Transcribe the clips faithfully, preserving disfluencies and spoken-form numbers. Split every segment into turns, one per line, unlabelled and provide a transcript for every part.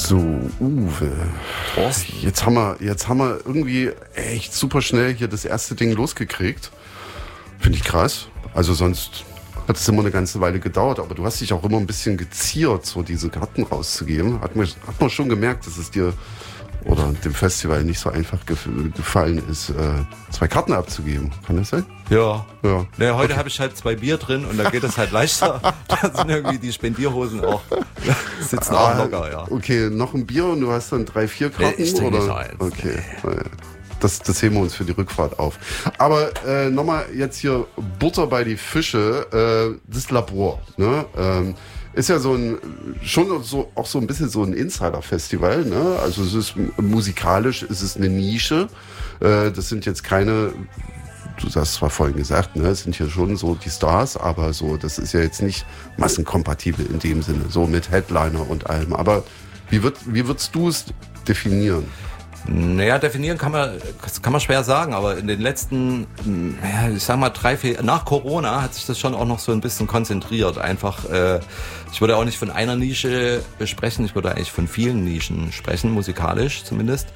So, Uwe.
Thorsten.
Jetzt haben wir, jetzt haben wir irgendwie echt super schnell hier das erste Ding losgekriegt. Finde ich krass. Also sonst hat es immer eine ganze Weile gedauert, aber du hast dich auch immer ein bisschen geziert, so diese Karten rauszugeben. Hat man, hat man schon gemerkt, dass es dir oder dem Festival nicht so einfach gef- gefallen ist, äh, zwei Karten abzugeben. Kann das sein?
Ja.
Ja.
Naja, heute
Okay.
habe ich halt zwei Bier drin und da geht es halt leichter. Da sind irgendwie die Spendierhosen auch, sitzen auch locker, ja.
Okay, noch ein Bier und du hast dann drei, vier Karten?
Nee, ich trinke
oder?
nicht eins.
Okay. Das, das heben wir uns für die Rückfahrt auf. Aber äh, nochmal jetzt hier Butter bei die Fische, äh, das Labor. Ne? Ähm, ist ja so ein, schon so, auch so ein bisschen so ein Insider-Festival. Ne? Also es ist musikalisch, es ist eine Nische. Äh, das sind jetzt keine, du hast zwar vorhin gesagt, ne, es sind hier schon so die Stars, aber so, das ist ja jetzt nicht massenkompatibel in dem Sinne, so mit Headliner und allem. Aber wie, wird, wie würdest du es definieren?
Naja, definieren kann man, das kann man schwer sagen, aber in den letzten, naja, ich sag mal drei, vier, nach Corona hat sich das schon auch noch so ein bisschen konzentriert. Einfach, äh, ich würde auch nicht von einer Nische sprechen, ich würde eigentlich von vielen Nischen sprechen, musikalisch zumindest.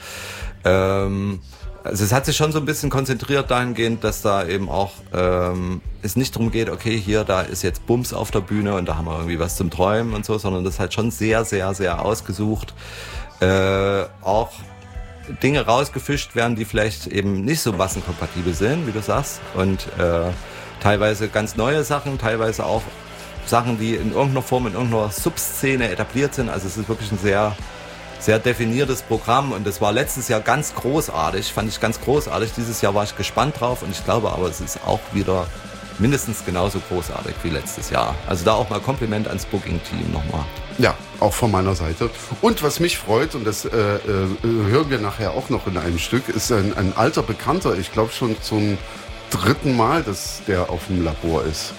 Ähm, also es hat sich schon so ein bisschen konzentriert dahingehend, dass da eben auch ähm, es nicht darum geht, okay, hier, da ist jetzt Bums auf der Bühne und da haben wir irgendwie was zum Träumen und so, sondern das ist halt schon sehr, sehr, sehr ausgesucht. Äh, auch Dinge rausgefischt werden, die vielleicht eben nicht so massenkompatibel sind, wie du sagst. Und äh, teilweise ganz neue Sachen, teilweise auch Sachen, die in irgendeiner Form, in irgendeiner Subszene etabliert sind. Also es ist wirklich ein sehr, sehr definiertes Programm. Und das war letztes Jahr ganz großartig, fand ich ganz großartig. Dieses Jahr war ich gespannt drauf und ich glaube aber, es ist auch wieder mindestens genauso großartig wie letztes Jahr. Also da auch mal Kompliment ans Booking-Team nochmal.
Ja, auch von meiner Seite. Und was mich freut, und das äh, äh, hören wir nachher auch noch in einem Stück, ist ein, ein alter Bekannter, ich glaube schon zum dritten Mal, dass der auf dem Labor ist.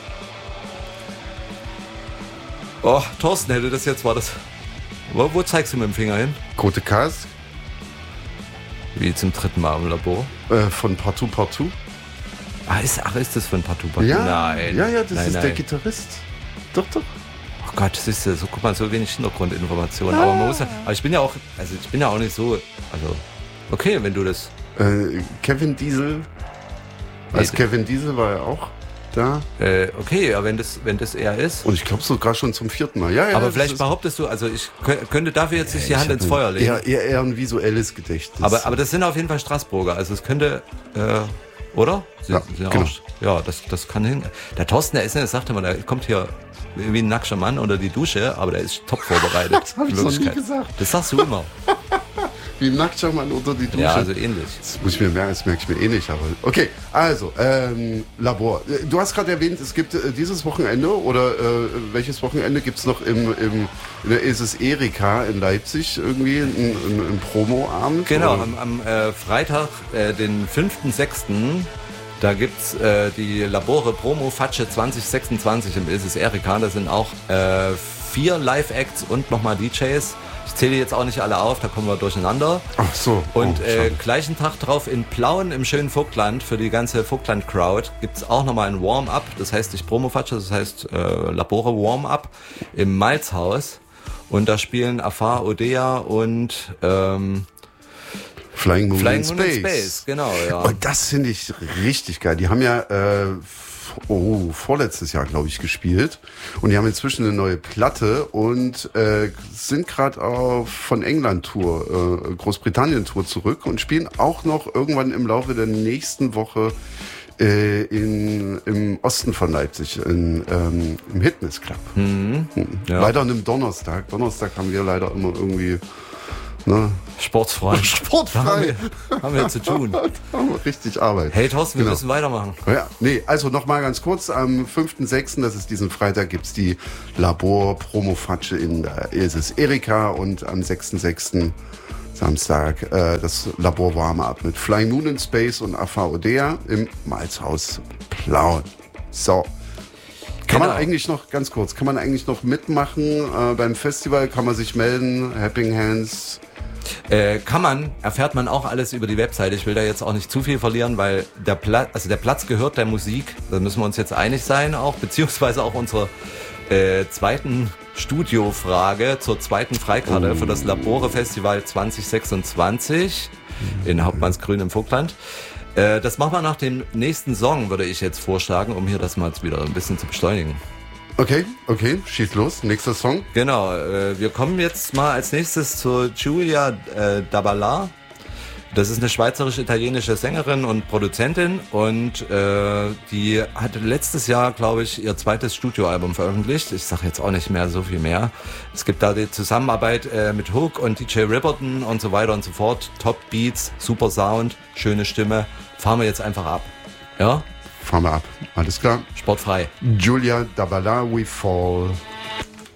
Oh, Thorsten hätte das jetzt, war das... Wo, wo zeigst du mit dem Finger hin?
Kote Kask
Wie zum dritten Mal im Labor?
äh, von Partout Partout.
Ah, ist, ach, ist das von Partout Partout?
Ja,
Nein.
ja, ja, das
nein,
ist
nein.
der Gitarrist. Doch, doch.
Oh Gott, das ist ja so, guck mal, so wenig Hintergrundinformationen. Aber man muss ja, aber ich bin ja auch, also ich bin ja auch nicht so, also, okay, wenn du das...
Äh, Kevin Diesel. Als
Nee,
Kevin Diesel war er auch da.
Äh, okay, ja, wenn das, wenn das er ist.
Und ich glaube sogar schon zum vierten Mal. Ja, ja,
Aber
das
vielleicht
ist-
behauptest du, also ich kö- könnte dafür jetzt nicht die
Ich
Hand
hab
ins
ein-
Feuer legen.
Eher, eher, eher ein visuelles Gedächtnis.
Aber, aber das sind auf jeden Fall Straßburger. Also es könnte, äh, oder? Sie,
Ja,
sie
genau.
auch, ja, das, das kann hin. Der Thorsten, der ist, das sagte man, der kommt hier wie ein nackter Mann unter die Dusche, aber der ist top vorbereitet.
Das hab ich
in
noch nie
Wirklichkeit.
gesagt.
Das sagst du immer.
Wie ein nackter Mann unter die Dusche.
Ja, also ähnlich.
Das muss ich mir merken, das merke ich mir eh nicht. Aber okay, also, ähm, Labor. Äh, Du hast gerade erwähnt, es gibt äh, dieses Wochenende oder äh, welches Wochenende gibt es noch im, im in der ist es Erika in Leipzig irgendwie einen ein Promo-Abend?
Genau,
oder?
am, am äh, Freitag, äh, den fünften sechsten da gibt's äh, die Labore Promo Fatsche zwanzig sechsundzwanzig im Ilses Erika. Da sind auch äh, vier Live-Acts und nochmal D Js. Ich zähle jetzt auch nicht alle auf, da kommen wir durcheinander.
Ach so.
Und
oh,
äh,
schade.
gleichen Tag drauf in Plauen im schönen Vogtland, für die ganze Vogtland-Crowd, gibt's auch nochmal ein Warm-Up. Das heißt nicht Promo-Fatsche, das heißt äh, Labore Warm-Up im Malzhaus. Und da spielen Afar Odea und ähm,
Flying Moon,
Flying
in,
Moon
Space.
in Space. Genau, ja.
Und das finde ich richtig geil. Die haben ja äh, f- oh, vorletztes Jahr, glaube ich, gespielt. Und die haben inzwischen eine neue Platte und äh, sind gerade auf von England-Tour, äh, Großbritannien-Tour zurück und spielen auch noch irgendwann im Laufe der nächsten Woche äh, in, im Osten von Leipzig, in, ähm, im Hitness Club.
Mhm. Ja.
Leider an einem Donnerstag. Donnerstag haben wir leider immer irgendwie... Ne?
Sportfrei.
Sportfrei.
Da haben wir, haben wir zu tun.
Da haben wir richtig Arbeit.
Hey Thorsten, wir
Genau.
müssen weitermachen.
Ja, nee, also nochmal ganz kurz, am fünften sechsten, das ist diesen Freitag, gibt's die Labor-Promo-Fatsche in der Ilses Erika und am sechsten sechsten Samstag äh, das Labor Warm-Up mit Flying Moon in Space und Afar Odea im Malzhaus Plauen. So. Kann
Genau.
man eigentlich noch, ganz kurz, kann man eigentlich noch mitmachen äh, beim Festival? Kann man sich melden? Helping Hands?
Äh, kann man, erfährt man auch alles über die Webseite. Ich will da jetzt auch nicht zu viel verlieren, weil der Platz, also der Platz gehört der Musik. Da müssen wir uns jetzt einig sein auch, beziehungsweise auch unserer äh, zweiten Studiofrage zur zweiten Freikarte oh. für das Labore Festival zwanzig sechsundzwanzig in Hauptmannsgrün im Vogtland. Äh, das machen wir nach dem nächsten Song, würde ich jetzt vorschlagen, um hier das mal wieder ein bisschen zu beschleunigen.
Okay, okay, schieß los. Nächster Song.
Genau, äh, wir kommen jetzt mal als nächstes zu Giulia äh, Dabala. Das ist eine schweizerisch-italienische Sängerin und Produzentin und äh, die hatte letztes Jahr, glaube ich, ihr zweites Studioalbum veröffentlicht. Ich sage jetzt auch nicht mehr so viel mehr. Es gibt da die Zusammenarbeit äh, mit Hook und D J Ripperton und so weiter und so fort. Top Beats, super Sound, schöne Stimme. Fahren wir jetzt einfach ab. Ja?
Fahren wir ab. Alles klar.
Sportfrei.
Giulia Dabala, We Fall.